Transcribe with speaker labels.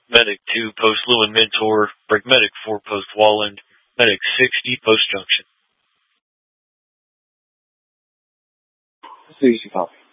Speaker 1: Medic 2 post Lewin Mentor, break Medic 4 post Walland, Medic 60 post Junction.
Speaker 2: Easy copy.